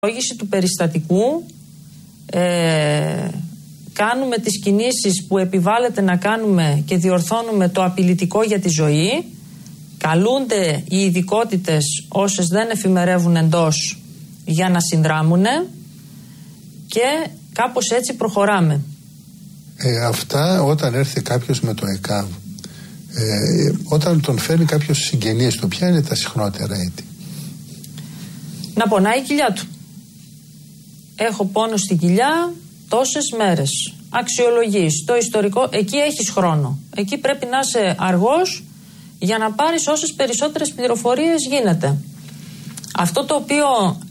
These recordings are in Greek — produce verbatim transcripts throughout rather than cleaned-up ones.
Λόγηση του περιστατικού, ε, κάνουμε τις κινήσεις που επιβάλλεται να κάνουμε και διορθώνουμε το απειλητικό για τη ζωή. Καλούνται οι ειδικότητες, όσες δεν εφημερεύουν εντός, για να συνδράμουν και κάπως έτσι προχωράμε. Ε, αυτά όταν έρθει κάποιος με το ΕΚΑΒ, ε, όταν τον φέρνει κάποιος συγγενείς του, ποια είναι τα συχνότερα έτη? Να πονάει η κοιλιά του. Έχω πόνο στην κοιλιά τόσες μέρες. Αξιολογείς το ιστορικό, εκεί έχεις χρόνο. Εκεί πρέπει να είσαι αργός για να πάρεις όσες περισσότερες πληροφορίες γίνεται. Αυτό το οποίο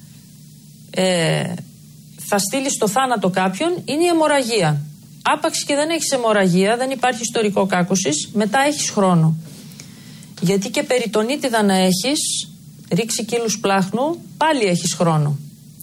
ε, θα στείλει στο θάνατο κάποιον είναι η αιμορραγία. Άπαξ και δεν έχεις αιμορραγία, δεν υπάρχει ιστορικό κάκωσης, μετά έχεις χρόνο. Γιατί και περιτονίτιδα να έχεις, ρίξει κίλους πλάχνου, πάλι έχεις χρόνο.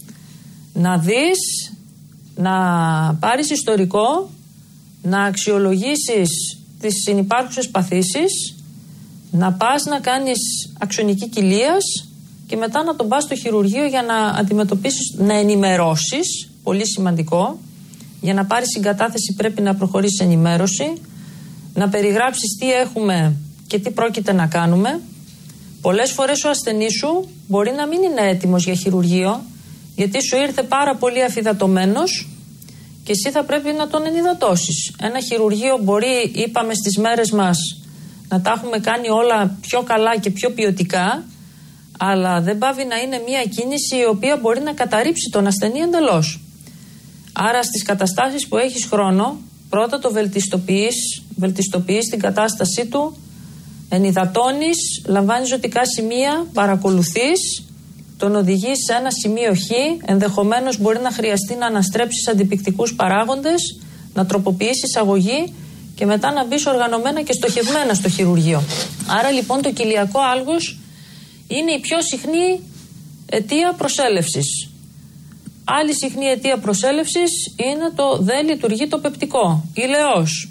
Να δεις, να πάρεις ιστορικό, να αξιολογήσεις τις συνυπάρχουσες παθήσεις, να πας να κάνεις αξονική κοιλίας και μετά να τον πας στο χειρουργείο για να αντιμετωπίσεις, να ενημερώσεις, πολύ σημαντικό. Για να πάρεις συγκατάθεση πρέπει να προχωρήσεις ενημέρωση, να περιγράψεις τι έχουμε και τι πρόκειται να κάνουμε. Πολλές φορές ο ασθενής σου μπορεί να μην είναι έτοιμος για χειρουργείο, γιατί σου ήρθε πάρα πολύ αφυδατωμένος και εσύ θα πρέπει να τον ενυδατώσεις. Ένα χειρουργείο μπορεί, είπαμε στις μέρες μας, να τα έχουμε κάνει όλα πιο καλά και πιο ποιοτικά, αλλά δεν πάβει να είναι μια κίνηση η οποία μπορεί να καταρρύψει τον ασθενή εντελώς. Άρα στις καταστάσεις που έχεις χρόνο, πρώτα το βελτιστοποιείς, βελτιστοποιείς την κατάστασή του, ενυδατώνεις, λαμβάνεις ζωτικά σημεία, παρακολουθείς, τον οδηγείς σε ένα σημείο Χ, ενδεχομένως μπορεί να χρειαστεί να αναστρέψεις αντιπικτικούς παράγοντες, να τροποποιήσεις αγωγή και μετά να μπεις οργανωμένα και στοχευμένα στο χειρουργείο. Άρα λοιπόν το κοιλιακό άλγος είναι η πιο συχνή αιτία προσέλευσης. Άλλη συχνή αιτία προσέλευσης είναι το δεν λειτουργεί το πεπτικό, ηλαιός.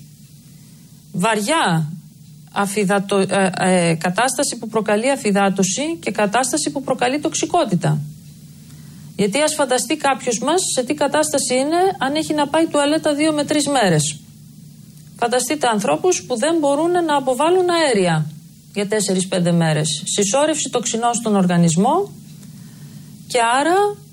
Βαριά αφυδατο, ε, ε, κατάσταση που προκαλεί αφυδάτωση και κατάσταση που προκαλεί τοξικότητα. Γιατί ας φανταστεί κάποιος μας σε τι κατάσταση είναι αν έχει να πάει τουαλέτα δύο με τρεις μέρες. Φανταστείτε ανθρώπους που δεν μπορούν να αποβάλουν αέρια για τέσσερις πέντε μέρες. Συσσόρευση τοξινών στον οργανισμό και άρα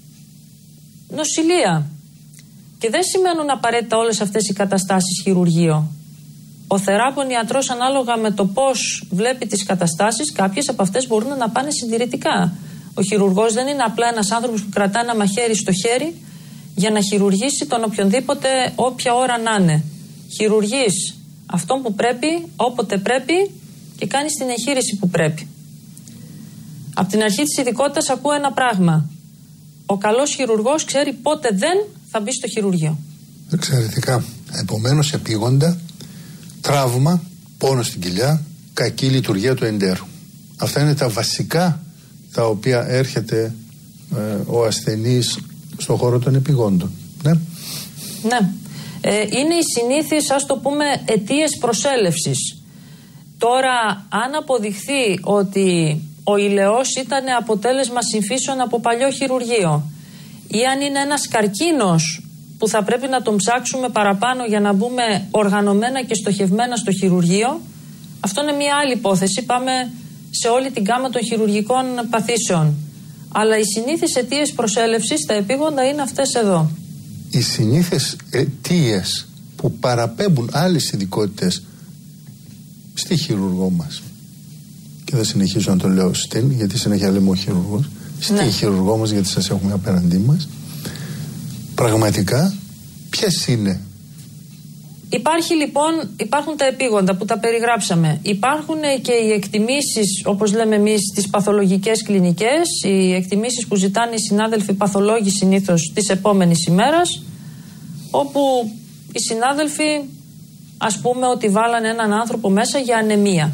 νοσηλεία. Και δεν σημαίνουν απαραίτητα όλες αυτές οι καταστάσεις χειρουργείο. Ο θεράπων ιατρός, ανάλογα με το πώς βλέπει τις καταστάσεις, κάποιες από αυτές μπορούν να πάνε συντηρητικά. Ο χειρουργός δεν είναι απλά ένας άνθρωπος που κρατά ένα μαχαίρι στο χέρι για να χειρουργήσει τον οποιονδήποτε, όποια ώρα να είναι. Χειρουργείς αυτόν που πρέπει, όποτε πρέπει και κάνεις την εγχείρηση που πρέπει. Από την αρχή της ειδικότητας ακούω ένα πράγμα. Ο καλός χειρουργός ξέρει πότε δεν θα μπει στο χειρουργείο. Εξαιρετικά. Επομένως, επίγοντα, τραύμα, πόνο στην κοιλιά, κακή λειτουργία του εντέρου. Αυτά είναι τα βασικά τα οποία έρχεται ε, ο ασθενής στον χώρο των επιγόντων. Ναι. Ναι. Ε, είναι οι συνήθειες, ας το πούμε, αιτίες προσέλευσης. Τώρα, αν αποδειχθεί ότι ο ηλαιός ήταν αποτέλεσμα συμφύσεων από παλιό χειρουργείο ή αν είναι ένας καρκίνος που θα πρέπει να τον ψάξουμε παραπάνω για να μπούμε οργανωμένα και στοχευμένα στο χειρουργείο, αυτό είναι μια άλλη υπόθεση. Πάμε σε όλη την γάμα των χειρουργικών παθήσεων. Αλλά οι συνήθεις αιτίες προσέλευσης στα επίγοντα είναι αυτές εδώ. Οι συνήθεις αιτίες που παραπέμπουν άλλες ειδικότητες στη χειρουργό μας, και δεν συνεχίζω να το λέω στην, γιατί συνέχεια λέμε ο χειρουργός, στη ναι. χειρουργό μας, γιατί σας έχουμε απέναντί μας, πραγματικά ποιες είναι? Υπάρχει λοιπόν, υπάρχουν τα επίγοντα που τα περιγράψαμε. Υπάρχουν και οι εκτιμήσεις, όπως λέμε εμείς, τις παθολογικές κλινικές, οι εκτιμήσεις που ζητάνε οι συνάδελφοι παθολόγοι συνήθως της επόμενης ημέρας, όπου οι συνάδελφοι, ας πούμε, ότι βάλανε έναν άνθρωπο μέσα για ανεμία.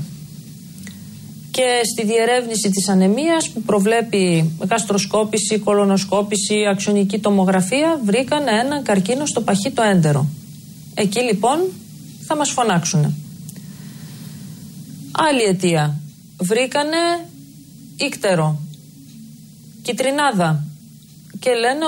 Και στη διερεύνηση της ανεμίας που προβλέπει γαστροσκόπηση, κολονοσκόπηση, αξονική τομογραφία, βρήκαν έναν καρκίνο στο παχύτο έντερο. Εκεί λοιπόν θα μας φωνάξουνε. Άλλη αιτία. Βρήκανε ίκτερο, κιτρινάδα και λένε